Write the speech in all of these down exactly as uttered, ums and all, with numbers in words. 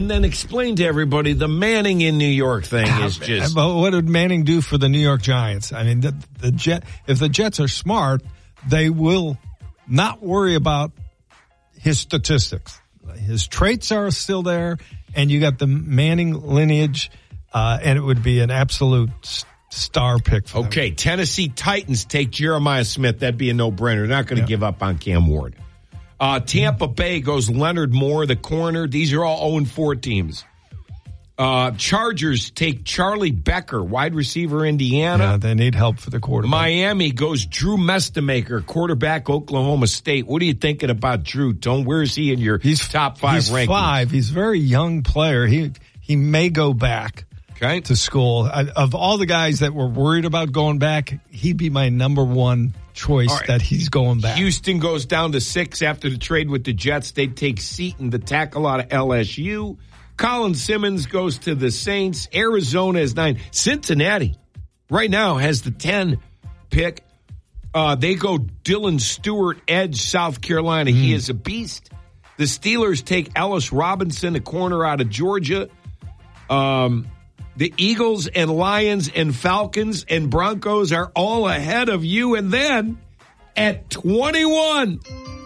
and then explain to everybody the Manning in New York thing is just. But what did Manning do for the New York Giants? I mean, the, the Jet. If the Jets are smart, they will not worry about his statistics. His traits are still there, and you got the Manning lineage, uh, and it would be an absolute star pick for Okay, them. Tennessee Titans take Jeremiah Smith. That'd be a no-brainer. They're not going to yeah. give up on Cam Ward. Uh, Tampa Bay goes Leonard Moore, the corner. These are all oh and four teams. Uh, Chargers take Charlie Becker, wide receiver, Indiana. Yeah, they need help for the quarterback. Miami goes Drew Mestamaker, quarterback, Oklahoma State. What are you thinking about Drew, Tone? Where is he in your he's, top five he's rankings? Five. He's a very young player. He he may go back okay. to school. I, of all the guys that were worried about going back, he'd be my number one choice right. that he's going back. Houston goes down to six after the trade with the Jets. They take Seton, the tackle out of L S U. Colin Simmons goes to the Saints. Arizona is nine. Cincinnati right now has the ten pick. Uh, they go Dylan Stewart, edge, South Carolina. Mm. He is a beast. The Steelers take Ellis Robinson, a corner out of Georgia. Um, the Eagles and Lions and Falcons and Broncos are all ahead of you. And then at twenty-one...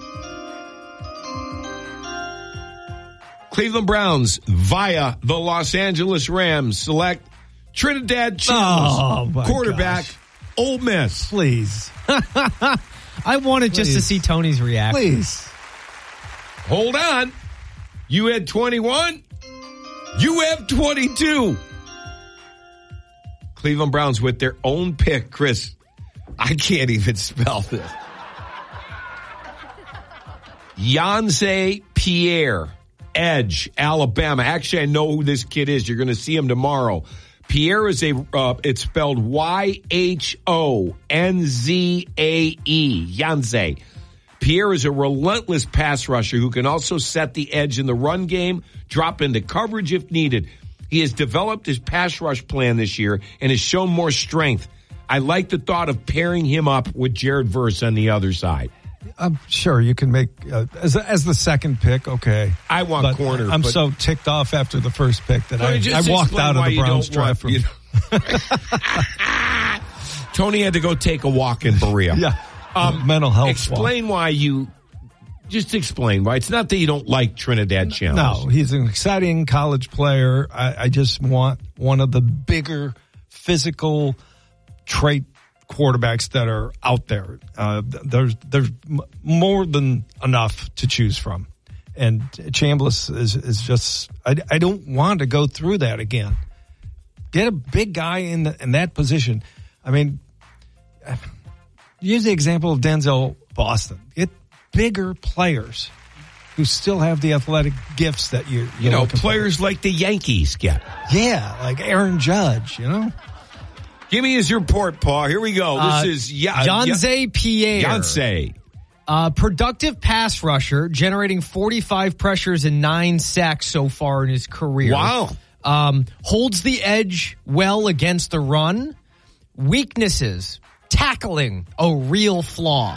Cleveland Browns via the Los Angeles Rams select Trinidad Channels, oh, quarterback, gosh. Ole Miss. Please. I wanted Please. just to see Tony's reaction. Please. Hold on. You had twenty-one. You have twenty-two. Cleveland Browns with their own pick, Chris. I can't even spell this. Yonsei Pierre. Edge, Alabama. Actually, I know who this kid is. You're going to see him tomorrow. Pierre is a, uh, it's spelled Y H O N Z A E. Yonsei. Pierre is a relentless pass rusher who can also set the edge in the run game, drop into coverage if needed. He has developed his pass rush plan this year and has shown more strength. I like the thought of pairing him up with Jared Verse on the other side. I'm sure you can make uh, as as the second pick. Okay, I want but corner. I'm but so ticked off after the first pick that I, I walked out of the Browns draft room. Tony had to go take a walk in Berea. yeah, um, mental health. Explain walk. why you. Just explain why. It's not that you don't like Trinidad Channels. No, he's an exciting college player. I, I just want one of the bigger physical trait quarterbacks that are out there. Uh, there's there's more than enough to choose from, and Chambliss is is just. I, I don't want to go through that again. Get a big guy in the, in that position. I mean, use the example of Denzel Boston. Get bigger players who still have the athletic gifts that you you know players for. Like the Yankees get. Yeah, like Aaron Judge. You know. Give me his report, Paul. Here we go. This uh, is yeah, Yonsei yeah, Pierre. Yonsei. Uh, productive pass rusher, generating forty-five pressures and nine sacks so far in his career. Wow. Um, holds the edge well against the run. Weaknesses, tackling, a real flaw.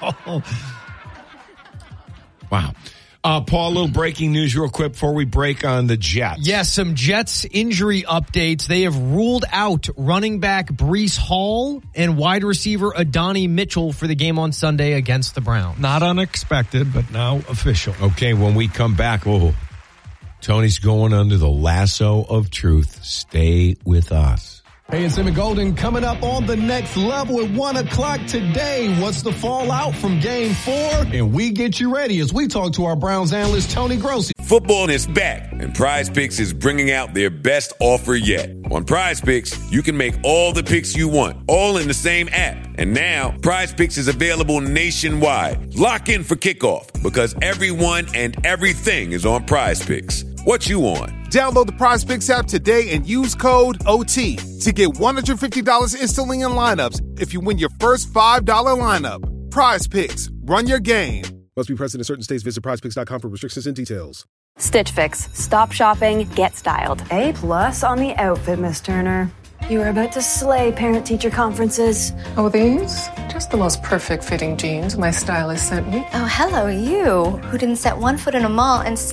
Wow. Uh, Paul, a little breaking news real quick before we break on the Jets. Yes, some Jets injury updates. They have ruled out running back Breece Hall and wide receiver Adonai Mitchell for the game on Sunday against the Browns. Not unexpected, but now official. Okay, when we come back, oh, Tony's going under the lasso of truth. Stay with us. Hey, it's Emmett Golden coming up on The Next Level at one o'clock today. What's the fallout from Game four? And we get you ready as we talk to our Browns analyst, Tony Grossi. Football is back, and Prize Picks is bringing out their best offer yet. On Prize Picks, you can make all the picks you want, all in the same app. And now, Prize Picks is available nationwide. Lock in for kickoff, because everyone and everything is on Prize Picks. What you on? Download the Prize Picks app today and use code O T to get one hundred fifty dollars instantly in lineups if you win your first five dollars lineup. Prize Picks. Run your game. Must be present in certain states. Visit prize picks dot com for restrictions and details. Stitch Fix. Stop shopping. Get styled. A plus on the outfit, Miss Turner. You are about to slay parent-teacher conferences. Oh, these? Just the most perfect fitting jeans my stylist sent me. Oh, hello, you, who didn't set one foot in a mall and